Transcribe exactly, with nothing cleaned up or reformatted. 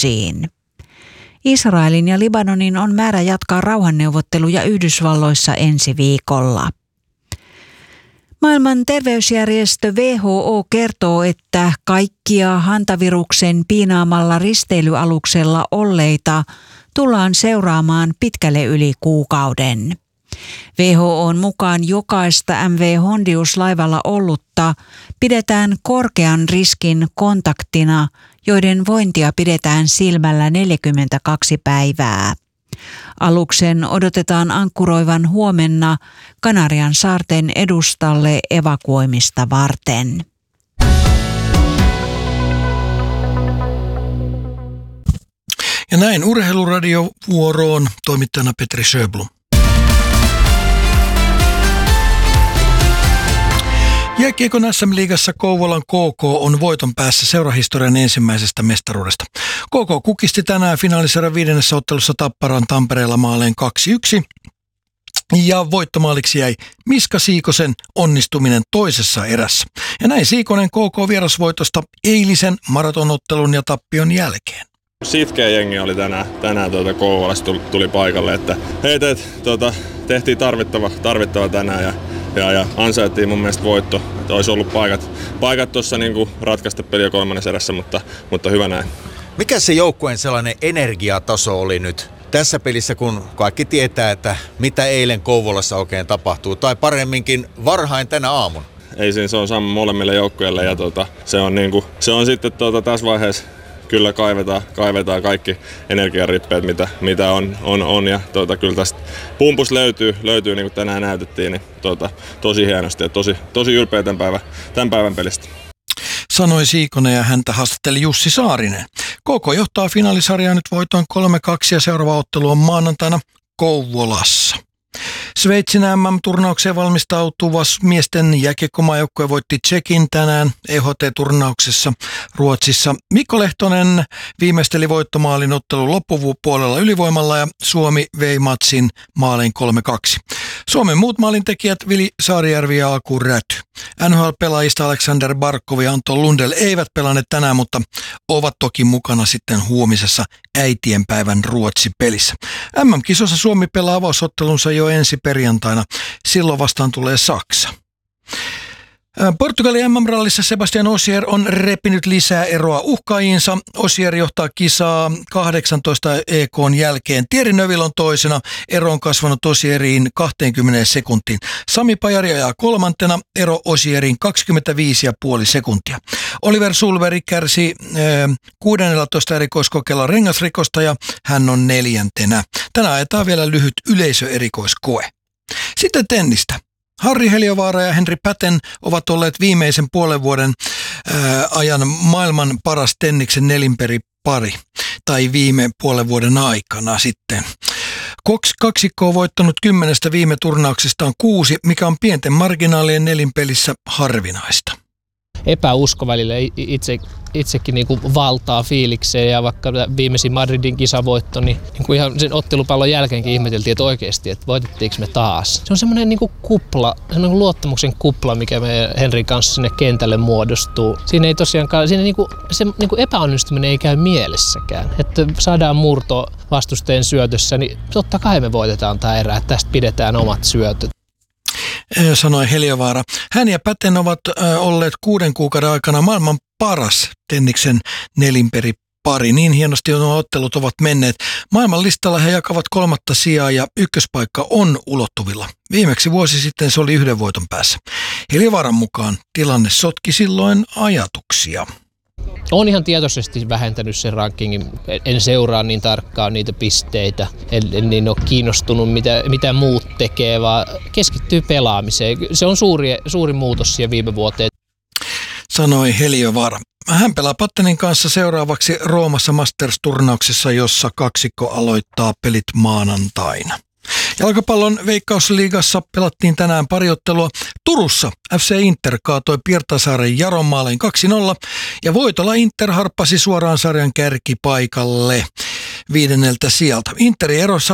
sopimuksiin. Israelin ja Libanonin on määrä jatkaa rauhanneuvotteluja Yhdysvalloissa ensi viikolla. Maailman terveysjärjestö W H O kertoo, että kaikkia hantaviruksen piinaamalla risteilyaluksella olleita tullaan seuraamaan pitkälle yli kuukauden. W H O:n mukaan jokaista M V Hondius-laivalla ollutta pidetään korkean riskin kontaktina, joiden vointia pidetään silmällä neljäkymmentäkaksi päivää. Aluksen odotetaan ankkuroivan huomenna Kanarian saarten edustalle evakuoimista varten. Ja näin urheiluradio vuoroon toimittajana Petri Sjöblom. Jääkiekon S M-liigassa Kouvolan K K on voiton päässä seurahistorian ensimmäisestä mestaruudesta. K K kukisti tänään finaalisarjan viidennessä ottelussa Tapparan Tampereella maaleen kaksi yksi. Ja voittomaaliksi jäi Miska Siikosen onnistuminen toisessa erässä. Ja näin Siikonen K K-vierasvoitosta eilisen maratonottelun ja tappion jälkeen. Sitkeä jengi oli tänään, tänään tuota Kouvolasta tuli, tuli paikalle, että hei teet, tuota, tehtiin tarvittava, tarvittava tänään ja, ja, ja ansaittiin mun mielestä voitto. Että olisi ollut paikat, paikat tuossa niinku ratkaista peliä kolmannessa erässä, mutta, mutta hyvä näin. Mikä se joukkueen sellainen energiataso oli nyt tässä pelissä, kun kaikki tietää, että mitä eilen Kouvolassa oikein tapahtuu, tai paremminkin varhain tänä aamuna? Ei siinä, se on sama molemmille joukkueille ja tuota, se, on niinku, se on sitten tuota, tässä vaiheessa kyllä kaivetaan, kaivetaan kaikki energiarippeet, mitä, mitä on, on, on. Ja tuota, kyllä tästä pumpus löytyy, löytyy niin kuin tänään näytettiin, niin tuota, tosi hienosti ja tosi, tosi ylpeä tämän päivän, tämän päivän pelistä. Sanoi Siikonen ja häntä haastatteli Jussi Saarinen. K K johtaa finaalisarjaa nyt voitoin kolme kaksi ja seuraava ottelu on maanantaina Kouvolassa. Sveitsin M M-turnaukseen valmistautuva miesten jääkiekkomaajoukkue voitti Tšekin tänään E H T-turnauksessa Ruotsissa. Mikko Lehtonen viimeisteli voittomaalin ottelun loppupuolella ylivoimalla ja Suomi vei matsin maalin kolme kaksi. Suomen muut maalintekijät Vili Saarijärvi ja Aku Räty. N H L-pelaajista Alexander Barkov ja Anton Lundell eivät pelanneet tänään, mutta ovat toki mukana sitten huomisessa äitienpäivän Ruotsi-pelissä. M M-kisossa Suomi pelaa avausottelunsa jo ensi perjantaina. Silloin vastaan tulee Saksa. Portugalin M M-rallissa Sebastian Ogier on repinyt lisää eroa uhkaajiinsa. Ogier johtaa kisaa kahdeksantoista E K:n jälkeen. Thierry Neuville on toisena. Ero on kasvanut Ogieriin kaksikymmentä sekuntiin. Sami Pajari ajaa kolmantena. Ero Ogieriin kaksikymmentäviisi pilkku viisi sekuntia. Oliver Sulveri kärsi äh, kuudennellatoista erikoiskokeella rengasrikosta ja hän on neljäntenä. Tänään ajetaan vielä lyhyt yleisöerikoiskoe. Sitten tennistä. Harri Heliövaara ja Henri Päten ovat olleet viimeisen puolen vuoden ää, ajan maailman paras tenniksen nelinperipari, tai viime puolen vuoden aikana sitten. Cox kaksikko on voittanut kymmenestä viime turnauksestaan kuusi, mikä on pienten marginaalien nelinpelissä harvinaista. Epäusko välillä itse, itsekin niin kuin valtaa fiilikseen ja vaikka viimeisin Madridin kisavoitto, niin, niin kuin ihan sen ottelupallon jälkeenkin ihmeteltiin, että oikeasti, että voitettiinko me taas. Se on semmoinen niin kuin kupla, semmoinen luottamuksen kupla, mikä me Henrin kanssa sinne kentälle muodostuu. Siinä ei tosiaankaan, siinä niin kuin, se niin kuin epäonnistuminen ei käy mielessäkään. Että saadaan murto vastusteen syötössä, niin totta kai me voitetaan tämä erä, että tästä pidetään omat syötöt. Sanoi Heliövaara. Hän ja Päten ovat olleet kuuden kuukauden aikana maailman paras tenniksen nelinperipari. Niin hienosti nuo ottelut ovat menneet. Maailman listalla he jakavat kolmatta sijaa ja ykköspaikka on ulottuvilla. Viimeksi vuosi sitten se oli yhden voiton päässä. Heliövaaran mukaan tilanne sotki silloin ajatuksia. Olen ihan tietoisesti vähentänyt sen rankingin. En seuraa niin tarkkaan niitä pisteitä. En, en niin ole kiinnostunut, mitä, mitä muut tekee, vaan keskittyy pelaamiseen. Se on suuri, suuri muutos siihen viime vuoteen. Sanoi Heliövaara. Hän pelaa Pattenin kanssa seuraavaksi Roomassa Masters-turnauksessa, jossa kaksikko aloittaa pelit maanantaina. Jalkapallon Veikkausliigassa pelattiin tänään pari ottelua. Turussa F C Inter kaatoi Pirtasaaren Jaron maaliin kaksi nolla ja voitolla Inter harppasi suoraan sarjan kärkipaikalle viidenneltä sijalta. Interin ero